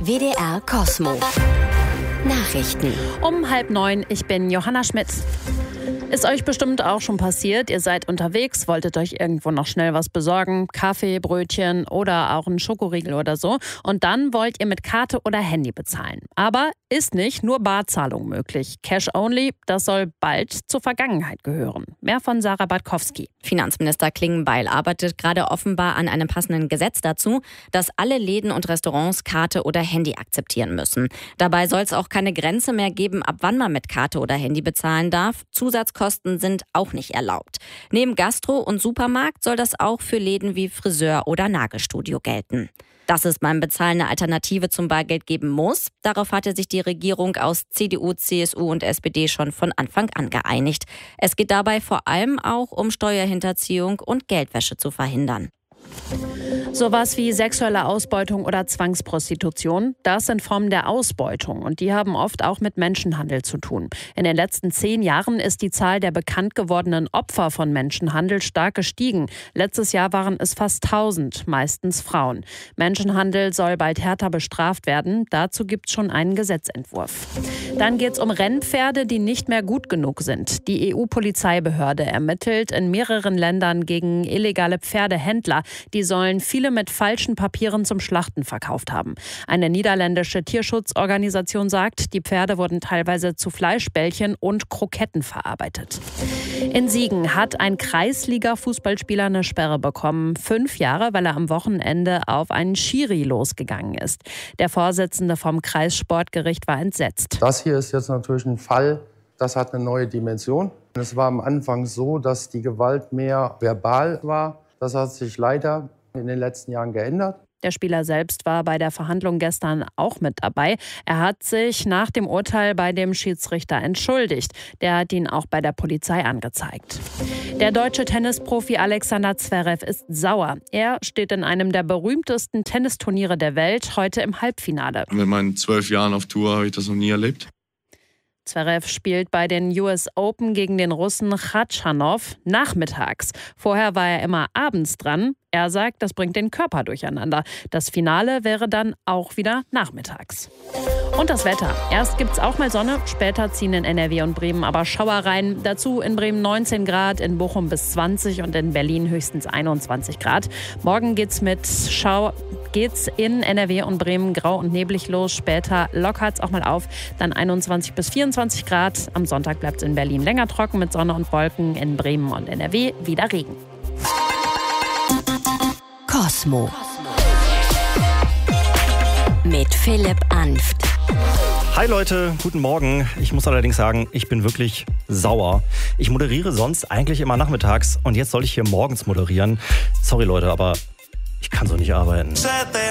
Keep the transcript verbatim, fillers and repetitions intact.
W D R Cosmo. Nachrichten. Um halb neun, ich bin Johanna Schmidt. Ist euch bestimmt auch schon passiert, ihr seid unterwegs, wolltet euch irgendwo noch schnell was besorgen, Kaffee, Brötchen oder auch einen Schokoriegel oder so. Und dann wollt ihr mit Karte oder Handy bezahlen. Aber ist nicht nur Barzahlung möglich. Cash only, das soll bald zur Vergangenheit gehören. Mehr von Sarah Bartkowski. Finanzminister Klingbeil arbeitet gerade offenbar an einem passenden Gesetz dazu, dass alle Läden und Restaurants Karte oder Handy akzeptieren müssen. Dabei soll es auch keine Grenze mehr geben, ab wann man mit Karte oder Handy bezahlen darf. Zusatzkosten sind auch nicht erlaubt. Neben Gastro und Supermarkt soll das auch für Läden wie Friseur oder Nagelstudio gelten. Dass es beim Bezahlen eine Alternative zum Bargeld geben muss, darauf hatte sich die Regierung aus C D U, C S U und S P D schon von Anfang an geeinigt. Es geht dabei vor allem auch um Steuerhinterziehung und Geldwäsche zu verhindern. Sowas wie sexuelle Ausbeutung oder Zwangsprostitution, das sind Formen der Ausbeutung und die haben oft auch mit Menschenhandel zu tun. In den letzten zehn Jahren ist die Zahl der bekannt gewordenen Opfer von Menschenhandel stark gestiegen. Letztes Jahr waren es fast tausend, meistens Frauen. Menschenhandel soll bald härter bestraft werden. Dazu gibt es schon einen Gesetzentwurf. Dann geht es um Rennpferde, die nicht mehr gut genug sind. Die E U-Polizeibehörde ermittelt in mehreren Ländern gegen illegale Pferdehändler. Die sollen viele mit falschen Papieren zum Schlachten verkauft haben. Eine niederländische Tierschutzorganisation sagt, die Pferde wurden teilweise zu Fleischbällchen und Kroketten verarbeitet. In Siegen hat ein Kreisliga-Fußballspieler eine Sperre bekommen. Fünf Jahre, weil er am Wochenende auf einen Schiri losgegangen ist. Der Vorsitzende vom Kreissportgericht war entsetzt. Das hier ist jetzt natürlich ein Fall, das hat eine neue Dimension. Es war am Anfang so, dass die Gewalt mehr verbal war. Das hat sich leider in den letzten Jahren geändert. Der Spieler selbst war bei der Verhandlung gestern auch mit dabei. Er hat sich nach dem Urteil bei dem Schiedsrichter entschuldigt. Der hat ihn auch bei der Polizei angezeigt. Der deutsche Tennisprofi Alexander Zverev ist sauer. Er steht in einem der berühmtesten Tennisturniere der Welt heute im Halbfinale. Mit meinen zwölf Jahren auf Tour habe ich das noch nie erlebt. Zverev spielt bei den U S Open gegen den Russen Khachanov nachmittags. Vorher war er immer abends dran. Er sagt, das bringt den Körper durcheinander. Das Finale wäre dann auch wieder nachmittags. Und das Wetter. Erst gibt's auch mal Sonne, später ziehen in N R W und Bremen aber Schauer rein. Dazu in Bremen neunzehn Grad, in Bochum bis zwanzig und in Berlin höchstens einundzwanzig Grad. Morgen geht's mit Schau geht's in N R W und Bremen grau und neblig los. Später lockert's auch mal auf, dann einundzwanzig bis vierundzwanzig Grad. Am Sonntag bleibt's in Berlin länger trocken mit Sonne und Wolken. In Bremen und N R W wieder Regen. Cosmo. Mit Philipp Anft. Hi Leute, guten Morgen. Ich muss allerdings sagen, ich bin wirklich sauer. Ich moderiere sonst eigentlich immer nachmittags und jetzt soll ich hier morgens moderieren. Sorry Leute, aber ich kann so nicht arbeiten.